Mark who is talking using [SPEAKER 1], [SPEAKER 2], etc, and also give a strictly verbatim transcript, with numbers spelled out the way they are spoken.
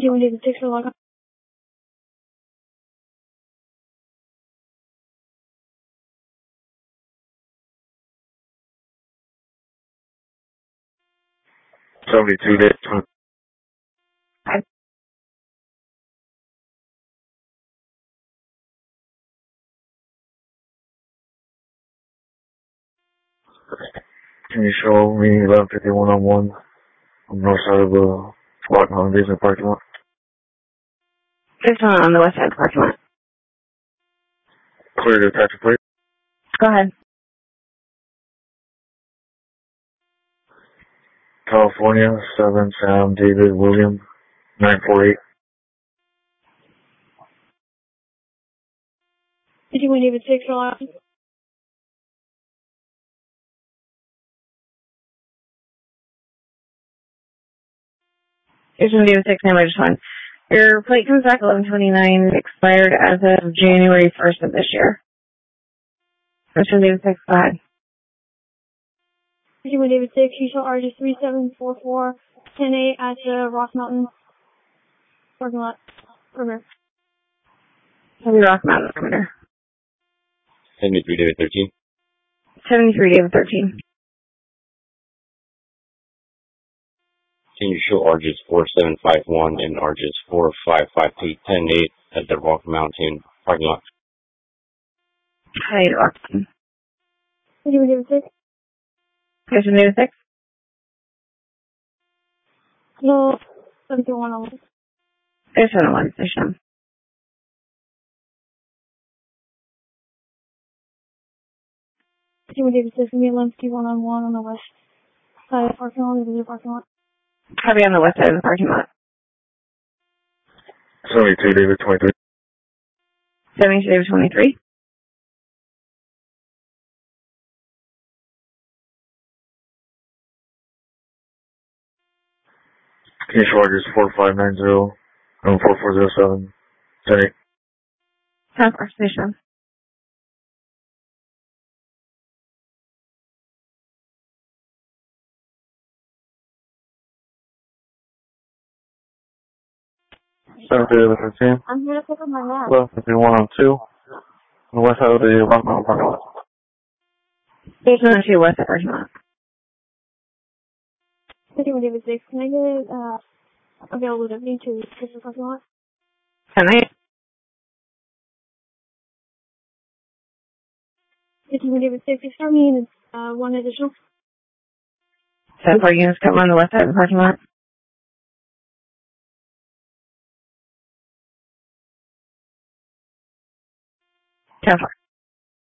[SPEAKER 1] you want to do the six for log on?
[SPEAKER 2] seventy-two days. Can you show me eleven fifty-one on one on the north side of the Rock Mountain Basement parking lot?
[SPEAKER 3] This one on the west side of the parking lot.
[SPEAKER 2] Clear to attach a plate.
[SPEAKER 3] Go ahead.
[SPEAKER 2] California, seven Sam David William, nine four eight.
[SPEAKER 1] Did you want to do the six for log on?
[SPEAKER 3] Here's one David six, number just one. Your plate comes back eleven twenty-nine, expired as of January first of this year. Here's one David six, go ahead.
[SPEAKER 1] Did you want to do the six? You saw R G three seven four four ten eight at the Rock Mountain parking lot. Perimeter.
[SPEAKER 3] Heavy Rock Mountain perimeter.
[SPEAKER 4] seventy-three David thirteen.
[SPEAKER 3] seventy-three David thirteen.
[SPEAKER 4] Can you show R Gs four seven five one and R Gs four five five eight ten eight at the Rock Mountain parking lot?
[SPEAKER 3] Hi, Rock Mountain.
[SPEAKER 1] Did you want to do the six?
[SPEAKER 3] Here's one David six.
[SPEAKER 1] No, seventy-one on one.
[SPEAKER 3] There's one one, there's one.
[SPEAKER 1] Did you want to do the six? We eleven fifty-one on one on the west side of the parking lot. This is the parking lot.
[SPEAKER 3] Probably on the west side of the parking lot.
[SPEAKER 2] seventy-two David twenty-three.
[SPEAKER 3] seventy-two David twenty-three.
[SPEAKER 2] Can you show R Gs four five nine zero and four four zero seven ten eight?
[SPEAKER 3] ten four, station.
[SPEAKER 2] seven David thirteen.
[SPEAKER 1] I'm here to pick up my map.
[SPEAKER 2] eleven fifty-one on two on the west side of the Rock Mountain parking lot.
[SPEAKER 3] There's one on two west side parking lot.
[SPEAKER 1] Did you want to do the six? Can I get uh, availability to pick the parking lot?
[SPEAKER 3] ten eight.
[SPEAKER 1] Did you want to do the six? It's for me and it's uh, one additional.
[SPEAKER 3] ten four units come on the west side of the parking lot. ten four.